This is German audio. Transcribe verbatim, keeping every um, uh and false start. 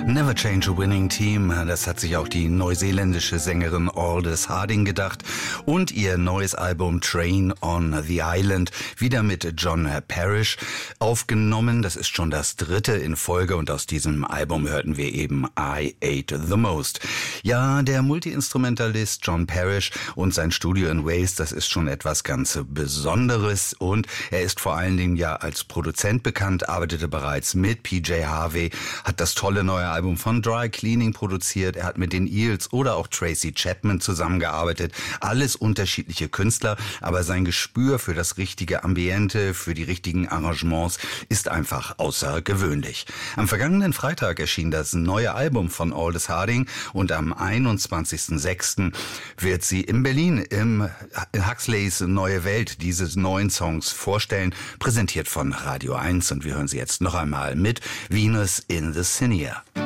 Never change a winning team, das hat sich auch die neuseeländische Sängerin Aldous Harding gedacht. Und ihr neues Album Train on the Island, wieder mit John Parrish aufgenommen. Das ist schon das dritte in Folge und aus diesem Album hörten wir eben I Ate the Most. Ja, der Multi-Instrumentalist John Parrish und sein Studio in Wales, das ist schon etwas ganz Besonderes und er ist vor allen Dingen ja als Produzent bekannt, arbeitete bereits mit P J Harvey, hat das tolle neue Album von Dry Cleaning produziert, er hat mit den Eels oder auch Tracy Chapman zusammengearbeitet, alles unterschiedliche Künstler, aber sein Gespür für das richtige Ambiente, für die richtigen Arrangements ist einfach außergewöhnlich. Am vergangenen Freitag erschien das neue Album von Aldous Harding und am einundzwanzigsten sechsten wird sie in Berlin im Huxleys Neue Welt diese neuen Songs vorstellen, präsentiert von Radio eins und wir hören sie jetzt noch einmal mit Venus in the Cynia.